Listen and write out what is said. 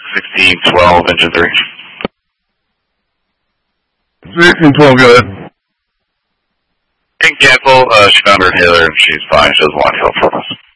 1612, engine 3. 1612, go ahead. Can cancel. She found her inhaler and she's fine. She doesn't want help from us.